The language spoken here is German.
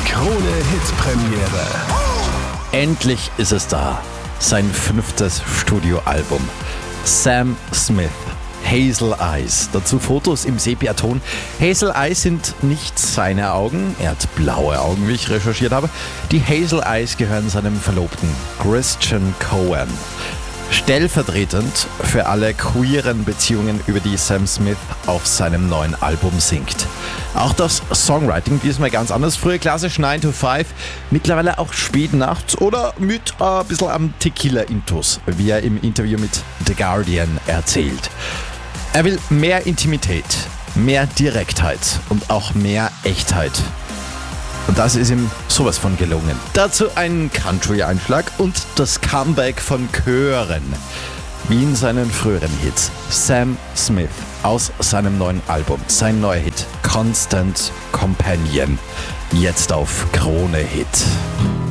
Krone-Hit-Premiere. Endlich ist es da. Sein 5. Studioalbum. Sam Smith. Hazel Eyes. Dazu Fotos im Sepiaton. Hazel Eyes sind nicht seine Augen. Er hat blaue Augen, wie ich recherchiert habe. Die Hazel Eyes gehören seinem Verlobten Christian Cohen. Stellvertretend für alle queeren Beziehungen, über die Sam Smith auf seinem neuen Album singt. Auch das Songwriting diesmal ganz anders. Früher klassisch 9 to 5, mittlerweile auch spät nachts oder mit ein bisschen am Tequila-Intus, wie er im Interview mit The Guardian erzählt. Er will mehr Intimität, mehr Direktheit und auch mehr Echtheit. Und das ist ihm sowas von gelungen. Dazu ein Country-Einschlag und das Comeback von Chören. Wie in seinen früheren Hits. Sam Smith aus seinem neuen Album. Sein neuer Hit Constant Companion. Jetzt auf Krone Hit.